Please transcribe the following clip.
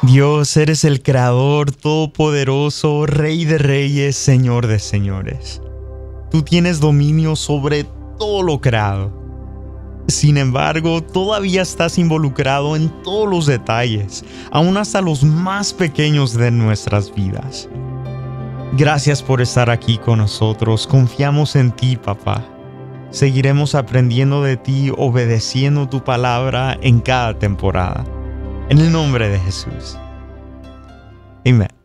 Dios, eres el Creador todopoderoso, Rey de reyes, Señor de señores. Tú tienes dominio sobre todo lo creado. Sin embargo, todavía estás involucrado en todos los detalles, aún hasta los más pequeños de nuestras vidas. Gracias por estar aquí con nosotros. Confiamos en ti, papá. Seguiremos aprendiendo de ti, obedeciendo tu palabra en cada temporada. En el nombre de Jesús. Amén.